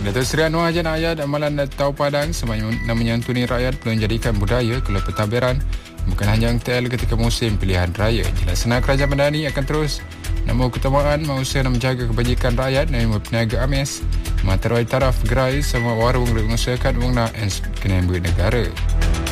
Datuk Seri Anwar Jan Ayat amalan Tau Padang nak menyantuni rakyat belum jadikan budaya kalau pentadbiran bukan hanya MTL ketika musim pilihan raya. Jelasnya Kerajaan Madani akan terus namun keutamaan manusia nak menjaga kebajikan rakyat dan peniaga amis. Materai taraf gerai sama warung mengusahakan wang nak kena negara.